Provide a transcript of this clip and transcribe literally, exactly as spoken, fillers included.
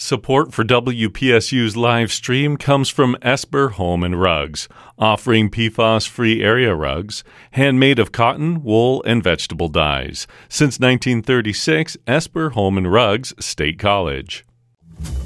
Support for W P S U's live stream comes from Esper Home and Rugs, offering P FAS-free area rugs, handmade of cotton, wool, and vegetable dyes. Since nineteen thirty-six, Esper Home and Rugs, State College.